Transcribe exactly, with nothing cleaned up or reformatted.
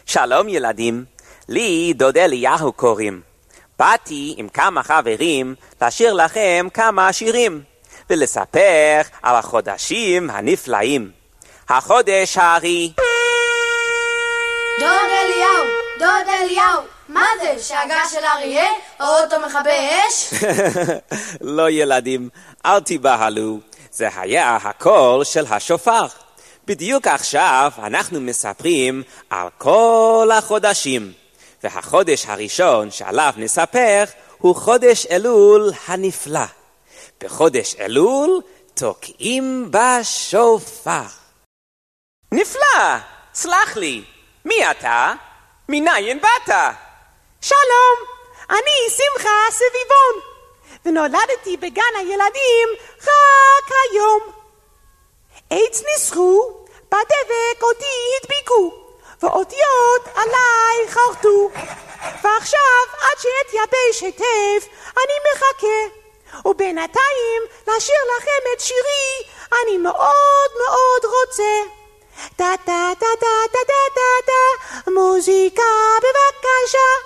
שלום ילדים, לי דוד אליהו קוראים. באתי עם כמה חברים לשיר לכם כמה שירים, ולספר על החודשים הנפלאים. החודש הארי. דוד אליהו, דוד אליהו, מה זה? שאגה של אריה? או אותו מכבי אש? לא ילדים, אל תיבהלו. זה היה הקול של השופר. בדיוק עכשיו אנחנו מספרים על כל החודשים. והחודש הראשון שעליו נספר הוא חודש אלול הנפלא. בחודש אלול תוקעים בשופר. נפלא! סלח לי, מי אתה? מניין באת? שלום, אני שמחה סביבון, ונולדתי בגן הילדים רק היום. עץ ניסחו, בדבק אותי הדביקו, ואותיות עליי חרטו. ועכשיו עד שאתייבש היטב אני מחכה, ובינתיים לשיר לכם את שירי אני מאוד מאוד רוצה. דה דה דה דה דה דה דה, מוזיקה בבקשה.